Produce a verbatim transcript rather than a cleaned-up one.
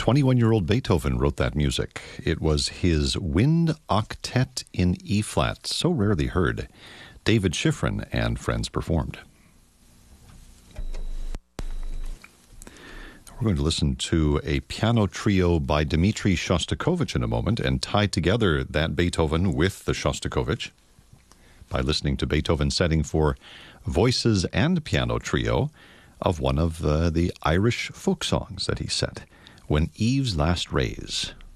twenty-one-year-old Beethoven wrote that music. It was his Wind Octet in E-flat, so rarely heard. David Schifrin and friends performed. We're going to listen to a piano trio by Dmitri Shostakovich in a moment and tie together that Beethoven with the Shostakovich by listening to Beethoven's setting for voices and piano trio of one of uh, the Irish folk songs that he set, When Eve's Last Rays.